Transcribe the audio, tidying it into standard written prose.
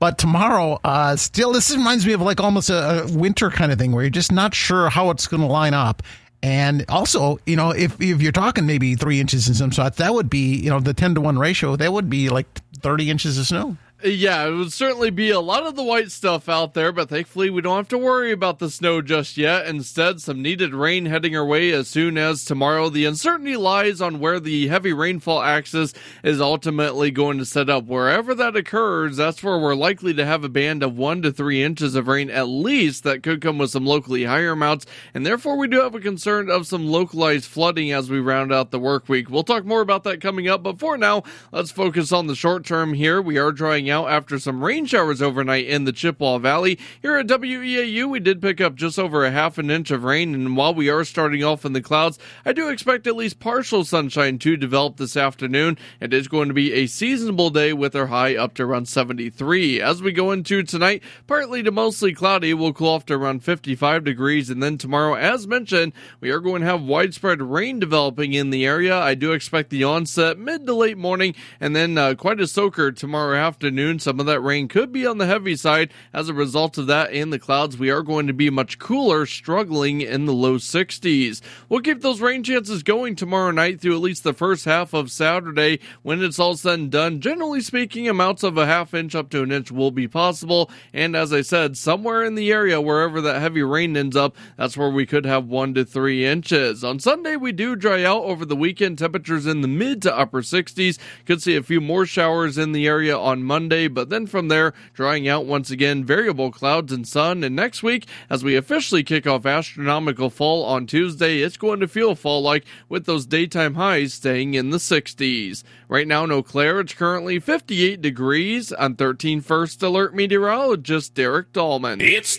But tomorrow, still, this reminds me of like almost a winter kind of thing where you're just not sure how it's going to line up. And also, if you're talking maybe 3 inches in some spots, that would be, the 10-to-1 ratio, that would be like 30 inches of snow. Yeah, it would certainly be a lot of the white stuff out there, but thankfully we don't have to worry about the snow just yet. Instead, some needed rain heading our way as soon as tomorrow. The uncertainty lies on where the heavy rainfall axis is ultimately going to set up. Wherever that occurs, that's where we're likely to have a band of 1 to 3 inches of rain at least that could come with some locally higher amounts, and therefore we do have a concern of some localized flooding as we round out the work week. We'll talk more about that coming up, but for now, let's focus on the short term here. We are drying out after some rain showers overnight in the Chippewa Valley. Here at WEAU, we did pick up just over a half an inch of rain, and while we are starting off in the clouds, I do expect at least partial sunshine to develop this afternoon. It is going to be a seasonable day with our high up to around 73. As we go into tonight, partly to mostly cloudy, we'll cool off to around 55 degrees, and then tomorrow, as mentioned, we are going to have widespread rain developing in the area. I do expect the onset mid to late morning, and then quite a soaker tomorrow afternoon. Some of that rain could be on the heavy side. As a result of that, in the clouds, we are going to be much cooler, struggling in the low 60s. We'll keep those rain chances going tomorrow night through at least the first half of Saturday. When it's all said and done, generally speaking, amounts of a half inch up to an inch will be possible. And as I said, somewhere in the area, wherever that heavy rain ends up, that's where we could have 1 to 3 inches. On Sunday, we do dry out over the weekend. Temperatures in the mid to upper 60s. Could see a few more showers in the area on Monday, but then from there, drying out once again, variable clouds and sun. And next week, as we officially kick off astronomical fall on Tuesday, it's going to feel fall-like with those daytime highs staying in the 60s. Right now in Eau Claire, it's currently 58 degrees. I'm 13 First Alert meteorologist Derek Dahlman. It's